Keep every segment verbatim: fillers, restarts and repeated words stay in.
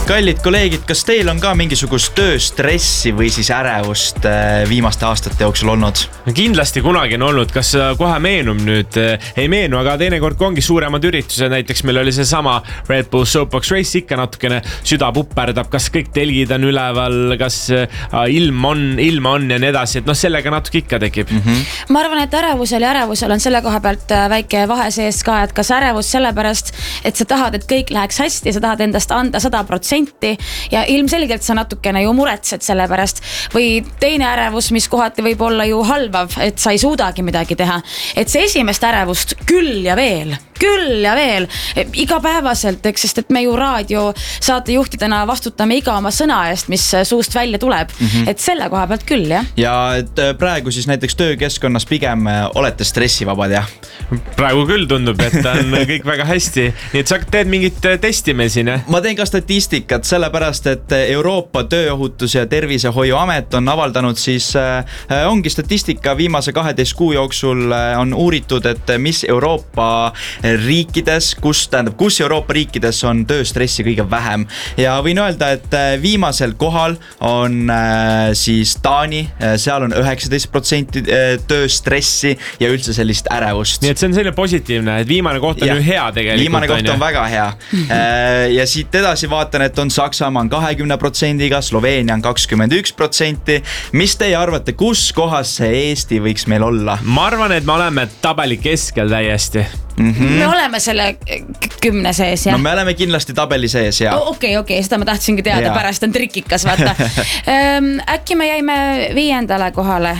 Kallid kolleegid, kas teil on ka mingisugust tööstressi või siis ärevust viimaste aastate jooksul olnud? No kindlasti kunagi on olnud, kas kohe meenub nüüd, ei meenu, aga teinekord ongi suuremad üritused, näiteks meil oli see sama Red Bull Soapbox Race, ikka natukene süda pupperdab, kas kõik telgid on üleval, kas ilm on, ilm on ja nii edasi, et noh, sellega natuke ikka tekib. Mm-hmm. Ma arvan, et ärevusel ja ärevusel on selle koha pealt väike vahe sees ka, et kas ärevus sellepärast, et sa tahad, et kõik läheks hästi ja sa tahad endast anda sada protsenti ja ilmselgelt sa natukene ju muretsed selle pärast või teine ärevus, mis kohati võib olla ju halvav, et sa ei suudagi midagi teha, et see esimest ärevust küll ja veel küll ja veel, igapäevaselt, eks, sest et me ju raadio saatejuhtidena vastutame iga oma sõna eest, mis suust välja tuleb, mm-hmm. et selle koha pealt küll, jah. Ja et praegu siis näiteks töökeskkonnas pigem olete stressivabad, jah? Praegu küll tundub, et on kõik väga hästi, nii et sa teed mingit testi meil siin, jah? Ma teen ka statistikat, sellepärast, et Euroopa Tööohutus- ja Tervisehoiuamet on avaldanud siis, ongi statistika viimase kaheteist kuu jooksul on uuritud, et mis Euroopa riikides, kus, tähendab, kus Euroopa riikides on tööstressi kõige vähem. Ja võin öelda, et viimasel kohal on äh, siis Taani, seal on üheksateist protsenti tööstressi ja üldse sellist ärevust. Nii et see on selline positiivne, et viimane koht on ja, ju hea tegelikult. Viimane koht on, on väga hea. Ja siit edasi vaatan, et on Saksamaa on kakskümmend protsendiga, Sloveenia on kakskümmend üks protsenti. Mis teie arvate, kus kohas see Eesti võiks meil olla? Ma arvan, et me oleme tabeli keskel täiesti. Mm-hmm. Me oleme selle kümne sees, jah? No me oleme kindlasti tabeli sees, jah. Okei, oh, okei, okay, okay. Seda ma tahtsingi teada, ja. Pärast on trikikas, vaata. Äkki me jäime viiendale kohale?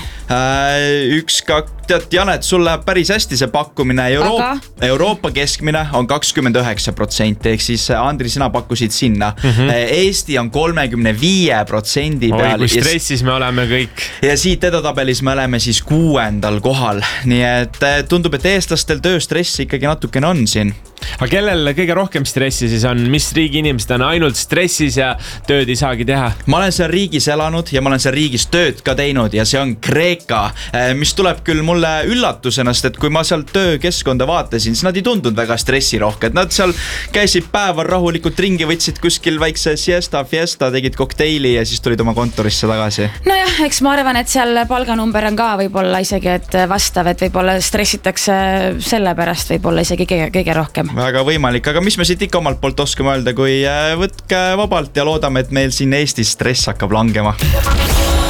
Üks, kak, tead, Janet, sul läheb päris hästi see pakkumine. Euroopa, Aga? Euroopa keskmine on kakskümmend üheksa protsenti, ehk siis Andri, sina pakkusid sinna. Mm-hmm. Eesti on kolmekümne viie protsendi peal. Oi, kui stressis me oleme kõik. Ja siit edatabelis me oleme siis kuuendal kohal. Nii et tundub, et eestlastel tööstressi ikkagi natukene on siin. Aga kellel kõige rohkem stressi siis on? Mis riigi inimesed on ainult stressis ja tööd ei saagi teha? Ma olen seal riigis elanud ja ma olen seal riigis tööd ka teinud ja see on Kreeka, mis tuleb küll mulle üllatusena, et kui ma seal töökeskkonda vaatasin, siis nad ei tundunud väga stressirohked. Nad seal käisid päeval rahulikult ringi, võtsid kuskil väikse siesta, fiesta, tegid kokteili ja siis tulid oma kontorisse tagasi. Nojah, eks ma arvan, et seal palganumber on ka võib-olla isegi et vastav, et võib-olla stressitakse selle pärast võib-olla isegi kõige, kõige rohkem. Väga võimalik, aga mis me siit ikka omalt poolt oskame öelda, kui võtke vabalt ja loodame, et meil siin Eestis stress hakkab langema.